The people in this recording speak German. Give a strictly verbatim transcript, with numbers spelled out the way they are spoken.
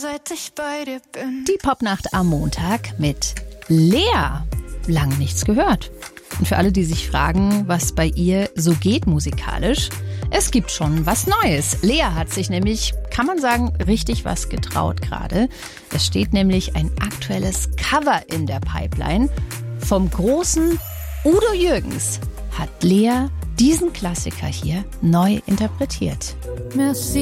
Seit ich bei dir bin. Die Popnacht am Montag mit Lea. Lange nichts gehört. Und für alle, die sich fragen, was bei ihr so geht musikalisch, es gibt schon was Neues. Lea hat sich nämlich, kann man sagen, richtig was getraut gerade. Es steht nämlich ein aktuelles Cover in der Pipeline. Vom großen Udo Jürgens hat Lea diesen Klassiker hier neu interpretiert. Merci.